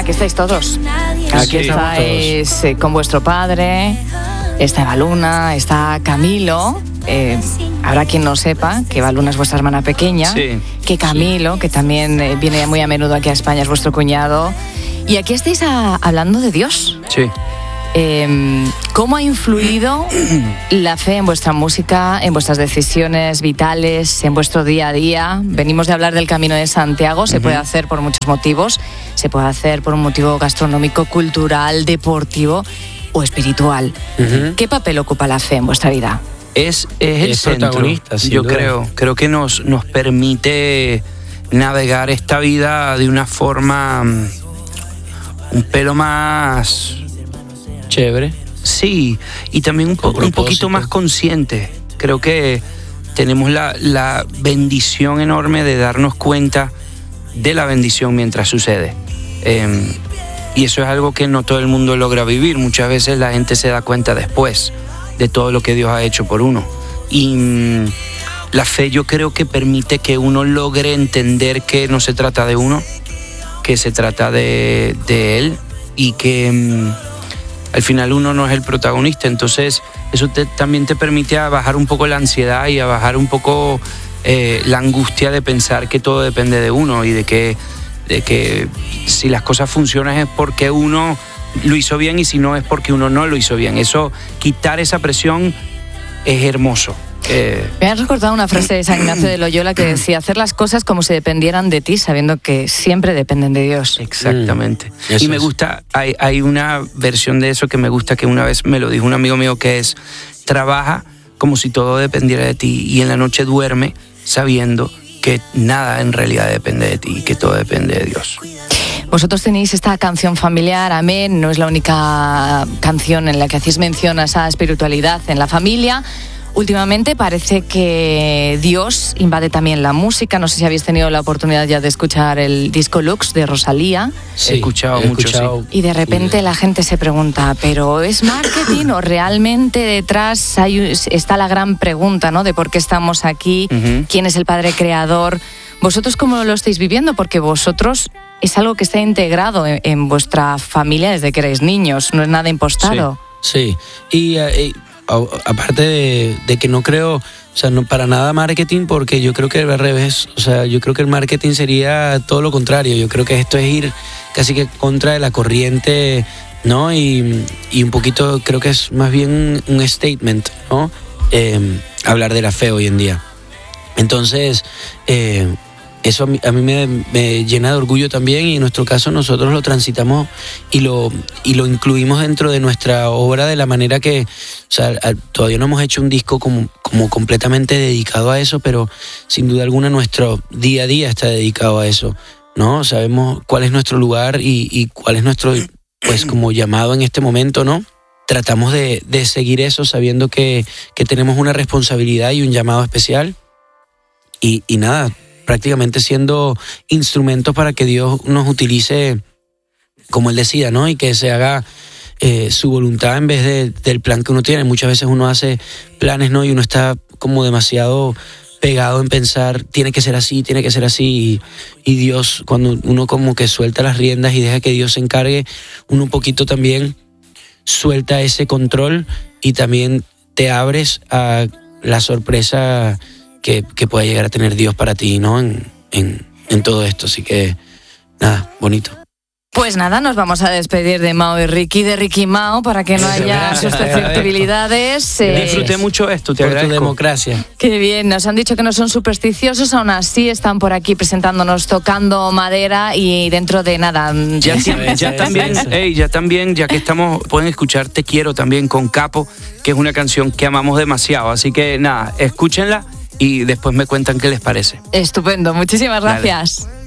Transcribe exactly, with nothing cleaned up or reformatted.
aquí estáis todos. Aquí Sí. estáis eh, con vuestro padre, está Eva Luna, está Camilo. Eh, habrá quien no sepa que Eva Luna es vuestra hermana pequeña, Sí. que Camilo, que también eh, viene muy a menudo aquí a España, es vuestro cuñado. Y aquí estáis a- hablando de Dios. Sí. Eh, ¿Cómo ha influido la fe en vuestra música, en vuestras decisiones vitales, en vuestro día a día? Venimos de hablar del Camino de Santiago, se puede hacer por muchos motivos, se puede hacer por un motivo gastronómico, cultural, deportivo o espiritual. Ujú. ¿Qué papel ocupa la fe en vuestra vida? Es, es el Es centro, protagonista, sin yo duda. creo. Creo que nos, nos permite navegar esta vida de una forma mm, un pelo más... Chévere. Sí, y también un, po- Con un poquito propósito. más consciente. Creo que tenemos la, la bendición enorme de darnos cuenta de la bendición mientras sucede. Eh, y eso es algo que no todo el mundo logra vivir. Muchas veces la gente se da cuenta después de todo lo que Dios ha hecho por uno. Y mm, la fe yo creo que permite que uno logre entender que no se trata de uno, que se trata de, de Él y que... mm, al final uno no es el protagonista, entonces eso te- también te permite a bajar un poco la ansiedad y a bajar un poco eh, la angustia de pensar que todo depende de uno y de que, de que si las cosas funcionan es porque uno lo hizo bien y si no es porque uno no lo hizo bien. Eso, quitar esa presión es hermoso. Eh, Me has recordado una frase de San Ignacio de Loyola que decía: hacer las cosas como si dependieran de ti, sabiendo que siempre dependen de Dios. Exactamente. Mm, eso y me es. gusta, hay, hay una versión de eso que me gusta, que una vez me lo dijo un amigo mío, que es: trabaja como si todo dependiera de ti y en la noche duerme sabiendo que nada en realidad depende de ti y que todo depende de Dios. Vosotros tenéis esta canción familiar, Amén, no es la única canción en la que hacéis mención a esa espiritualidad en la familia. Últimamente parece que Dios invade también la música. No sé si habéis tenido la oportunidad ya de escuchar el disco Lux de Rosalía. He escuchado mucho, Y de repente la gente se pregunta, ¿pero es marketing o realmente detrás hay, está la gran pregunta, ¿no? De por qué estamos aquí, Ujú. quién es el padre creador? ¿Vosotros cómo lo estáis viviendo? Porque vosotros es algo que está integrado en, en vuestra familia desde que erais niños, no es nada impostado. Sí, y, eh, y, a- aparte de, de que no creo, o sea, no para nada marketing, porque yo creo que al revés, o sea, yo creo que el marketing sería todo lo contrario. Yo creo que esto es ir casi que contra de la corriente, ¿no? Y, y un poquito creo que es más bien un statement, ¿no? Eh, hablar de la fe hoy en día. Entonces, eh, eso a mí, a mí me, me llena de orgullo también, y en nuestro caso nosotros lo transitamos y lo, y lo incluimos dentro de nuestra obra de la manera que, o sea, a- todavía no hemos hecho un disco como, como completamente dedicado a eso, pero sin duda alguna nuestro día a día está dedicado a eso, ¿no? Sabemos cuál es nuestro lugar y, y cuál es nuestro, pues, como llamado en este momento, ¿no? Tratamos de, de seguir eso sabiendo que, que tenemos una responsabilidad y un llamado especial. Y, y nada, prácticamente siendo instrumentos para que Dios nos utilice como Él decida, ¿no? Y que se haga eh, su voluntad en vez de, del plan que uno tiene. Muchas veces uno hace planes, ¿no? Y uno está como demasiado pegado en pensar, tiene que ser así, tiene que ser así. Y, y Dios, cuando uno como que suelta las riendas y deja que Dios se encargue, uno un poquito también suelta ese control y también te abres a la sorpresa que, que pueda llegar a tener Dios para ti, ¿no? En, en, en todo esto. Así que, nada, bonito. Pues nada, nos vamos a despedir de Mao y Ricky, de Ricky y Mao, para que no haya Gracias, susceptibilidades. Eh, Disfruté mucho esto, te Por tu agradezco. democracia. Qué bien, nos han dicho que no son supersticiosos, aún así están por aquí presentándonos, tocando madera, y dentro de nada... Ya, Eso, ya eso, también, eso. ey, ya también, ya que estamos, pueden escuchar Te Quiero también con Capo, que es una canción que amamos demasiado. Así que nada, escúchenla y después me cuentan qué les parece. Estupendo, muchísimas Dale. gracias.